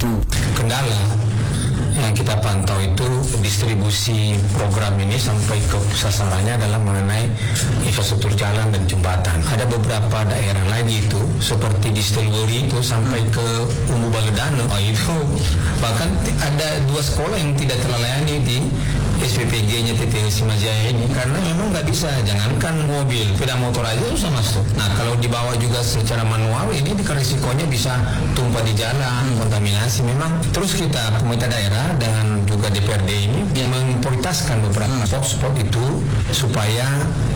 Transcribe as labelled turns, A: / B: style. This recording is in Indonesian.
A: Kendala yang kita pantau itu distribusi program ini sampai ke sasarannya adalah mengenai infrastruktur jalan dan jembatan. Ada beberapa daerah lagi itu seperti di Stelwori itu sampai ke Umbu Baledano. Itu bahkan ada 2 sekolah yang tidak terlayani di SPPG-nya TTL Simajaya ini karena memang nggak bisa, jangankan mobil, sepeda motor aja susah masuk. Nah kalau dibawa juga secara manual ini risikonya bisa tumpah di jalan, kontaminasi. Memang terus kita pemerintah daerah dengan juga DPRD ini memprioritaskan beberapa spot-spot itu supaya